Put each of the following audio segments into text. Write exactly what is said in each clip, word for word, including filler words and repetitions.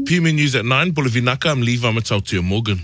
P M A News at nine, Bolivinaka, I'm Levi Matautia Morgan.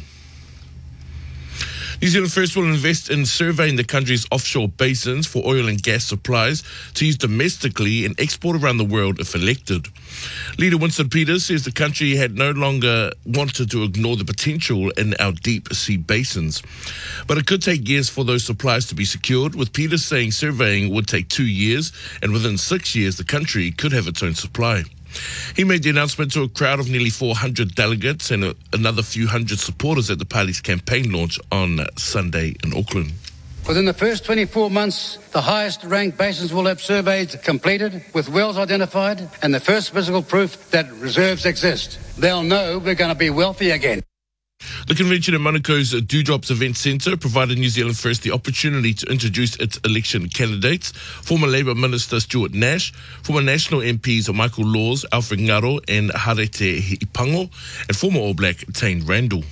New Zealand First will invest in surveying the country's offshore basins for oil and gas supplies to use domestically and export around the world if elected. Leader Winston Peters says the country had no longer wanted to ignore the potential in our deep sea basins. But it could take years for those supplies to be secured, with Peters saying surveying would take two years and within six years the country could have its own supply. He made the announcement to a crowd of nearly four hundred delegates and a, another few hundred supporters at the party's campaign launch on Sunday in Auckland. Within the first twenty-four months, the highest-ranked basins will have surveys completed, with wells identified, and the first physical proof that reserves exist. They'll know we're going to be wealthy again. The convention in Monaco's Dewdrops Event Centre provided New Zealand First the opportunity to introduce its election candidates: former Labour Minister Stuart Nash, former National M Ps Michael Laws, Alfred Ngaro and Harete Hipango, and former All Black Tane Randall.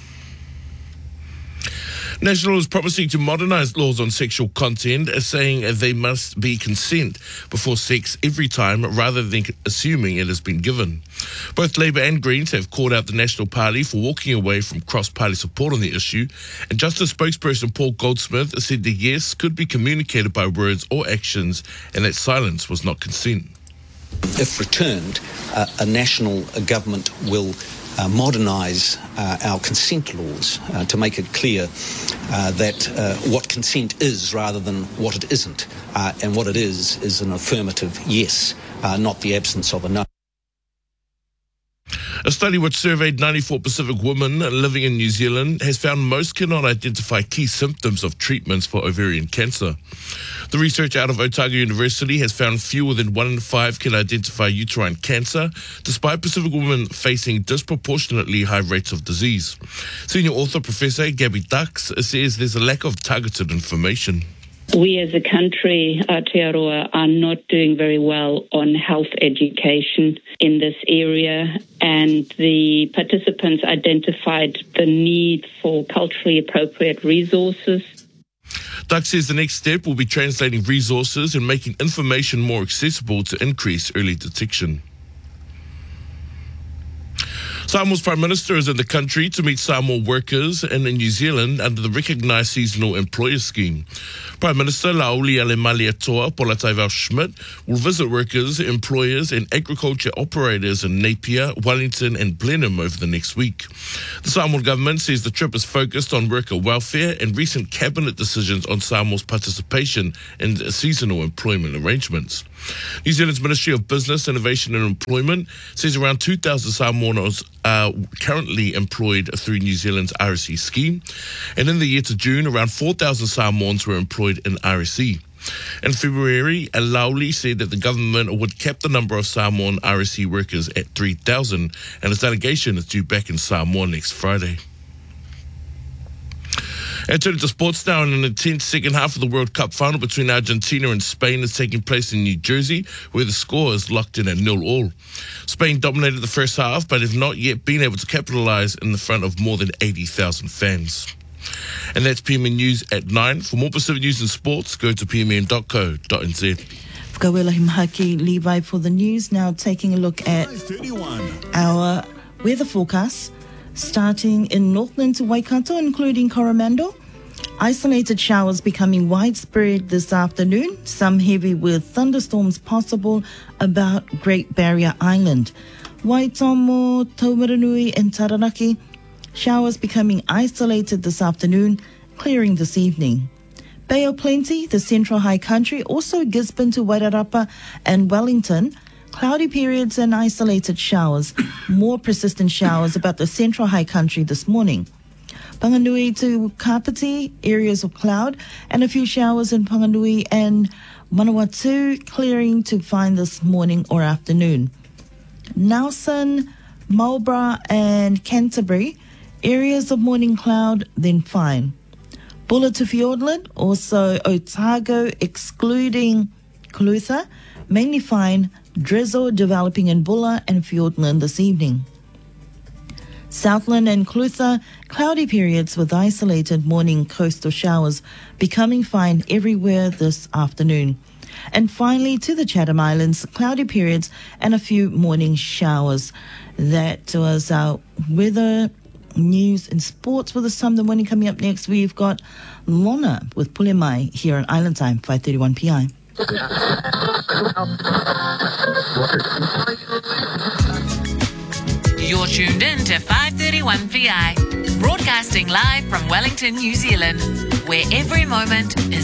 National is promising to modernise laws on sexual content, saying they must be consent before sex every time rather than assuming it has been given. Both Labour and Greens have called out the National Party for walking away from cross-party support on the issue, and Justice spokesperson Paul Goldsmith said the yes could be communicated by words or actions and that silence was not consent. If returned, uh, a national government will Uh, modernise uh, our consent laws uh, to make it clear uh, that uh, what consent is rather than what it isn't. Uh, and what it is is an affirmative yes, uh, not the absence of a no. A study which surveyed ninety-four Pacific women living in New Zealand has found most cannot identify key symptoms of treatments for ovarian cancer. The research out of Otago University has found fewer than one in five can identify uterine cancer, despite Pacific women facing disproportionately high rates of disease. Senior author Professor Gabby Dux says there's a lack of targeted information. We as a country, Aotearoa, are not doing very well on health education in this area, and the participants identified the need for culturally appropriate resources. Doug says the next step will be translating resources and making information more accessible to increase early detection. Samoa's Prime Minister is in the country to meet Samoa workers in New Zealand under the recognised seasonal employer scheme. Prime Minister Lauli Alemaliatoa Polataivao Schmidt will visit workers, employers and agriculture operators in Napier, Wellington and Blenheim over the next week. The Samoan government says the trip is focused on worker welfare and recent cabinet decisions on Samoa's participation in seasonal employment arrangements. New Zealand's Ministry of Business, Innovation and Employment says around two thousand Samoans are currently employed through New Zealand's R S E scheme. And in the year to June, around four thousand Samoans were employed in R S E. In February, Lauli said that the government would cap the number of Samoan R S E workers at three thousand, and its delegation is due back in Samoa next Friday. And turning to sports now, in an intense second half of the World Cup final between Argentina and Spain is taking place in New Jersey, where the score is locked in at nil all. Spain dominated the first half, but have not yet been able to capitalise in the front of more than eighty thousand fans. And that's P M N News at nine. For more Pacific news and sports, go to p m n dot co dot n z. Himhaki Levi for the news. Now taking a look at our weather forecast. Starting in Northland to Waikato, including Coromandel. Isolated showers becoming widespread this afternoon, some heavy with thunderstorms possible about Great Barrier Island. Waitomo, Taumarunui and Taranaki, showers becoming isolated this afternoon, clearing this evening. Bay o Plenty, the Central High Country, also Gisborne to Wairarapa and Wellington, cloudy periods and isolated showers, more persistent showers about the Central High Country this morning. Panganui to Kapiti, areas of cloud, and a few showers in Panganui and Manawatu, clearing to find this morning or afternoon. Nelson, Marlborough and Canterbury, areas of morning cloud, then fine. Bulla to Fiordland, also Otago, excluding Clutha, mainly fine, drizzle developing in Bulla and Fiordland this evening. Southland and Clutha, cloudy periods with isolated morning coastal showers becoming fine everywhere this afternoon. And finally, to the Chatham Islands, cloudy periods and a few morning showers. That was our weather, news and sports for this time of the morning. Coming up next, we've got Lorna with Pulemai here on Island Time, five thirty-one p m. You're tuned in to five thirty-one P I, broadcasting live from Wellington, New Zealand, where every moment is